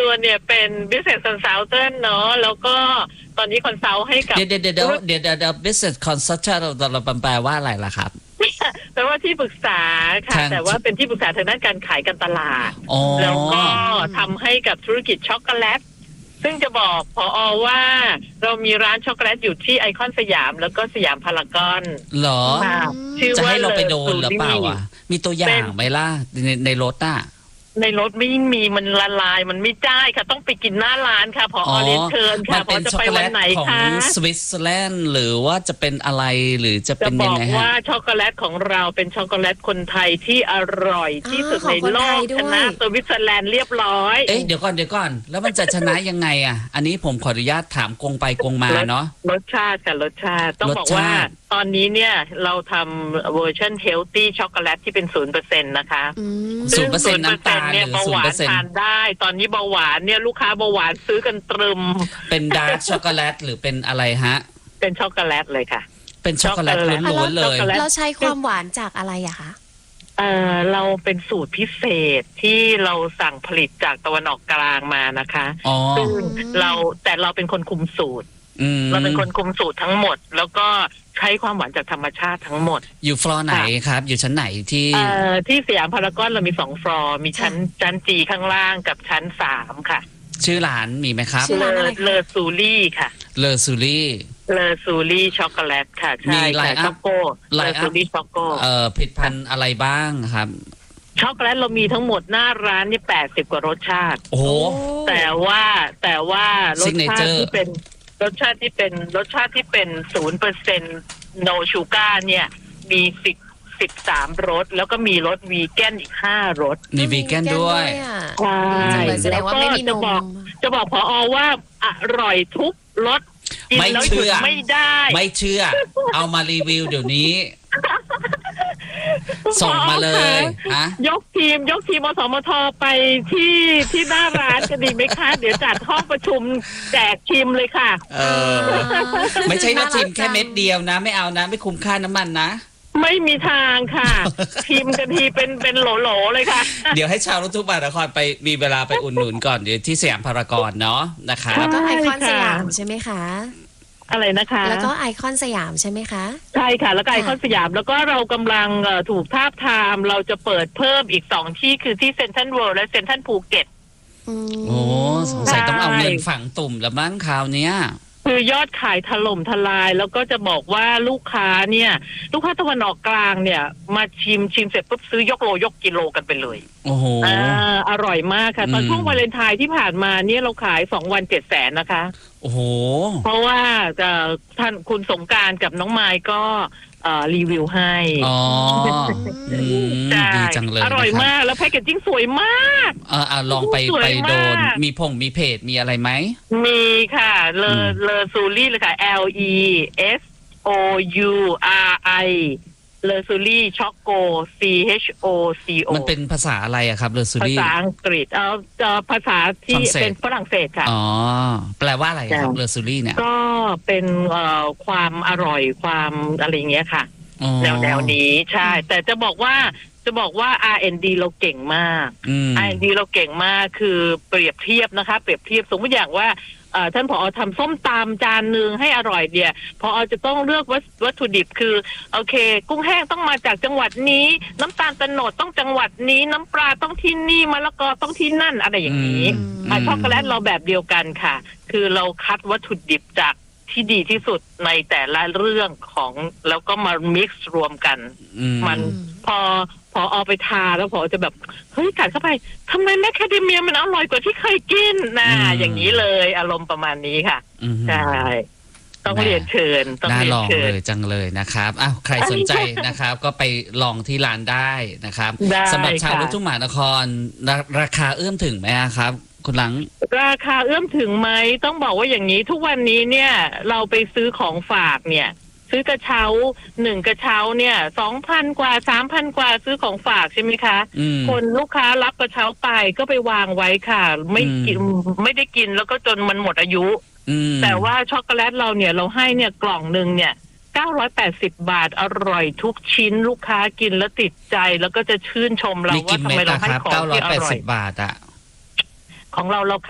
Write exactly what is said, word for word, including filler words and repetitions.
ตัวเนี่ยเป็น business consultant เนาะแล้วก็ตอนนี้คอนซัลท์ให้กับเดี๋ยวเดี๋ยวเดี๋ยวเดี๋ยวเดี๋ยว business consultant เราแปลว่าอะไรล่ะครับแปลว่าที่ปรึกษาค่ะแต่ว่าเป็นที่ปรึกษาทางด้านการขายการตลาดแล้วก็ทำให้กับธุรกิจช็อกโกแลตซึ่งจะบอกผอ.ว่าเรามีร้านช็อกโกแลตอยู่ที่ไอคอนสยามแล้วก็สยามพารากอนเหรอจะให้เราไปโดนหรือเปล่าอ่ะมีตัวอย่างไหมล่ะในในรถอ่ะในรถไม่มีมันละลายมันไม่ได้ค่ะต้องไปกินหน้าร้านค่ะผอ.เรียนเชิญค่ะพอจะไปวันไหนคะของสวิตเซอร์แลนด์หรือว่าจะเป็นอะไรหรือจะเป็นยังไงฮะจะบอกว่าช็อกโกแลตของเราเป็นช็อกโกแลตคนไทยที่อร่อยที่สุดในโลกชนะสวิตเซอร์แลนด์เรียบร้อยเอ๊ะเดี๋ยวก่อนเดี๋ยวก่อนแล้วมันจะชนะยังไงอ่ะอันนี้ผมขออนุญาตถามกงไปกงมาเนาะรสชาติกับรสชาติต้องบอกว่าตอนนี้เนี่ยเราทำเวอร์ชันเฮลตี้ช็อกโกแลตที่เป็นศูนย์เปอร์เซ็นต์นะคะศูนย์เปอร์เซ็นต์น้ำตาลเนี่ยเบาหวานทานได้ตอนนี้เบาหวานเนี่ยลูกค้าเบาหวานซื้อกันตรึมเป็นดาร์กช็อกโกแลตหรือเป็นอะไรฮะเป็นช็อกโกแลตเลยค่ะเป็นช็อกโกแลตล้วนๆเลยเราใช้ความหวานจากอะไรอะคะเออเราเป็นสูตรพิเศษที่เราสั่งผลิตจากตะวันออกกลางมานะคะซึ่งเราแต่เราเป็นคนคุมสูตรเราเป็นคนคุมสูตรทั้งหมดแล้วก็ใช้ความหวานจากธรรมชาติทั้งหมดอยู่ฟลอร์ไหนครับอยู่ชั้นไหนที่เอ่อที่สยามพารากอนเรามีสองฟลอร์มีชั้นชั้นจีข้างล่างกับชั้นสามค่ะชื่อร้านมีไหมครับเลอเลอซูรี่ค่ะเลอซูรี่เลอซูรี่ช็อกโกแลตค่ะใช่ค่ะช็อกโกเลอซูรี่ช็อกโกเอ่อผลิตภัณฑ์อะไรบ้างครับช็อกโกแลตเรามีทั้งหมดหน้าร้านนี่แปดสิบกว่ารสชาติโอ้แต่ว่าแต่ว่ารสชาติที่เป็นรสชาติที่เป็นรสชาติที่เป็นศูนย์เปอร์เซ็นต์โนชูการ์เนี่ยมีสิบสิบสามรสแล้วก็มีรสวีแกนอีกห้ารสมีวีแกนด้วยใช่แล้วก็จะบอกจะบอกผอ.ว่าอร่อยทุกรสกินแล้วหยุดไม่ได้ไม่เชื่อเอามารีวิวเดี๋ยวนี้ส่งมาเลยฮะยกทีมยกทีมอสมทไปที่ที่หน้าร้านจะดีไหมคะเดี๋ยวจัดห้องประชุมแจกชิมเลยค่ะเออไม่ใช่ว่าชิมแค่เม็ดเดียวนะไม่เอานะไม่คุ้มค่าน้ำมันนะไม่มีทางค่ะชิมกันทีเป็นเป็นโหลๆเลยค่ะเดี๋ยวให้ชาวลูกทุ่งมหานครไปมีเวลาไปอุ่นหนุนก่อนเดี๋ยวที่สยามพารากอนเนาะนะคะแล้วก็ไอคอนสยามใช่ไหมคะอะไรนะคะแล้วก็ไอคอนสยามใช่ไหมคะใช่ค่ะแล้วก็ไอคอนสยามแล้วก็เรากำลังถูกทาบทามเราจะเปิดเพิ่มอีกสองที่คือที่เซ็นทรัลเวิลด์และเซ็นทรัลภูเก็ตโอ้สงสัยต้องเอาเงินฝังตุ่มแล้วมั้งคราวเนี้ยคือยอดขายถล่มทลายแล้วก็จะบอกว่าลูกค้าเนี่ยลูกค้าตะวันออกกลางเนี่ยมาชิมชิมเสร็จปุ๊บซื้อยกโลยกกิโลกันไปเลยโอ้โหอ่าอร่อยมากค่ะตอนช่วงวาเลนไทน์ที่ผ่านมาเนี่ยเราขายสองวันเจ็ดแสนนะคะโอ้โหเพราะว่าจะท่านคุณสงกรานต์กับน้องไมค์ก็รีวิวให้อ๋อดีจังเลยอร่อยมากแล้วแพคเกจจิ้งสวยมากเออลองไปไปโดนมีพงมีเพจมีอะไรไหมมีค่ะเลอเลอซูรี่เลยค่ะ L E S O U R I เลอซูรี่ช็อกโก C H O C O มันเป็นภาษาอะไรอะครับเลอซูรี่ภาษาอังกฤษเออภาษาที่เป็นฝรั่งเศสค่ะอ๋อแปลว่าอะไรครับเลอซูรี่เนี่ยก็เป็นความอร่อยความอะไรเงี้ยค่ะแนวแนวนี้ใช่แต่จะบอกว่าจะบอกว่า อาร์ แอนด์ ดี เราเก่งมาก อาร์ แอนด์ ดี เราเก่งมากคือเปรียบเทียบนะคะเปรียบเทียบสมมติอย่างว่าท่านผอ.ทำส้มตำจานนึงให้อร่อยเดียผอ.จะต้องเลือกวัตถุดิบคือโอเคกุ้งแห้งต้องมาจากจังหวัดนี้น้ำตาลโตนดต้องจังหวัดนี้น้ำปลาต้องที่นี่มะละกอต้องที่นั่นอะไรอย่างนี้ช็อกโกแลตเราแบบเดียวกันค่ะคือเราคัดวัตถุดิบจากที่ดีที่สุดในแต่ละเรื่องของแล้วก็มา mix รวมกันมันพอพอเอาไปทาแล้วพอจะแบบเฮ้ยกัดเข้าไปทำไมแมคคาเดเมียมันอร่อยกว่าที่เคยกินนะอย่างนี้เลยอารมณ์ประมาณนี้ค่ะใช่ต้องเรียนเชิญต้องเรียนเชิญเลยจังเลยนะครับอ้าวใครสนใจนะครับก็ไปลองที่ร้านได้นะครับสำหรับชาวลูกทุ่งมหานครราคาเอื้อมถึงไหมครับคุณหลังราคาเอื้อมถึงไหมต้องบอกว่าอย่างนี้ทุกวันนี้เนี่ยเราไปซื้อของฝากเนี่ยซื้อกระเช้าหนึ่งกระเช้าเนี่ยสองพันกว่าสามพันกว่าซื้อของฝากใช่ไหมคะคนลูกค้ารับกระเช้าไปก็ไปวางไว้ค่ะไม่กินไม่ได้กินแล้วก็จนมันหมดอายุแต่ว่าช็อกโกแลตเราเนี่ยเราให้เนี่ยกล่องหนึ่งเนี่ยเก้าร้อยแปดสิบบาทอร่อยทุกชิ้นลูกค้ากินแล้วติดใจแล้วก็จะชื่นชมเราว่าทำไมเราให้ของที่อร่อยบาทอะของเราเรา